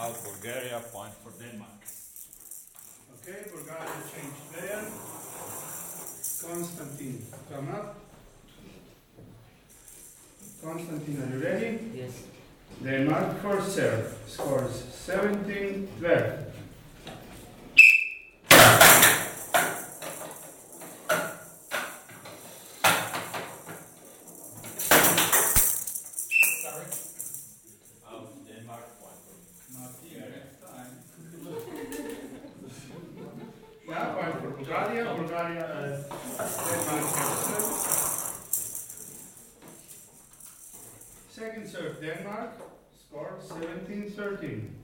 Now Bulgaria, point for Denmark. Okay, Bulgaria change player. Konstantin, come up. Konstantin, are you ready? Yes. Denmark first serve. Scores 17-12. Out Denmark, point for Bulgaria. Yeah, point for Bulgaria. Bulgaria, Denmark first serve. Second serve, Denmark. Score 17-13.